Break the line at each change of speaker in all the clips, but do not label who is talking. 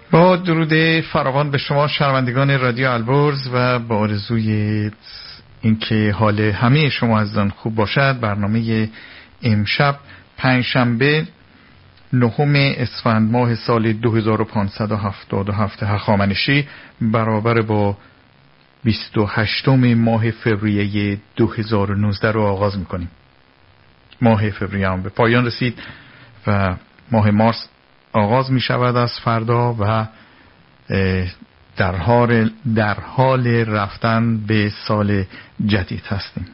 با درود فراوان به شما شنوندگان رادیو البرز و با آرزوی اینکه حال همه شما عزیزان خوب باشد، برنامه امشب پنجشنبه 9 اسفند ماه سال 2577 هخامنشی برابر با 28 ماه فوریه 2019 رو آغاز میکنیم. ماه فوریه هم به پایان رسید و ماه مارس آغاز می شود از فردا و در حال رفتن به سال جدید هستیم.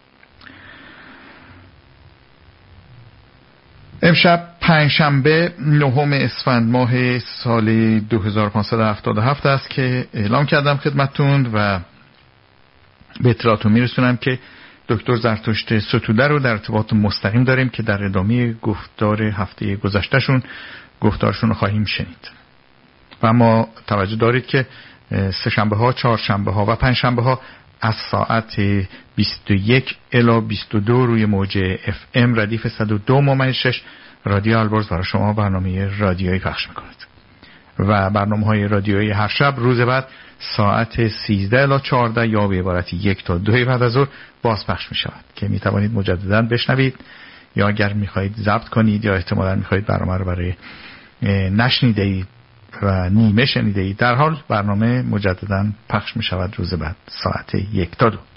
امشب پنجشنبه 9 اسفند ماه سال 2577 است که اعلام کردم خدمتتون و به اطلاعاتون میرسونم که دکتر زرتشت ستوده رو در ارتباط مستقیم داریم که در ادامه گفتار هفته گذشتهشون گفتارشون رو خواهیم شنید. و اما توجه دارید که سه شنبه ها، چهار شنبه ها و پنج شنبه ها از ساعت 21 الی 22 روی موج FM ردیف 102.6 رادیو البرز برای شما برنامه رادیویی پخش میکنید و برنامه‌های رادیویی هر شب روز بعد ساعت 13 الی 14 یا به عبارت 1 تا 2 بعد از ظهر باز پخش میشود که میتوانید مجددا بشنوید یا اگر میخواهید ضبط کنید یا احتمالاً میخواهید برنامه رو برای نشنیده اید و نیمه شنیده اید، در حال برنامه مجددا پخش میشود روز بعد ساعت 1 تا 2.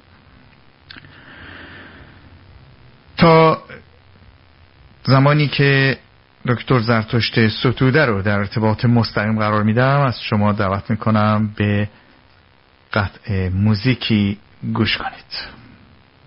تا زمانی که دکتر زرتشت ستوده رو در ارتباط مستقیم قرار میدم از شما دعوت میکنم به قطع موزیکی گوش کنید.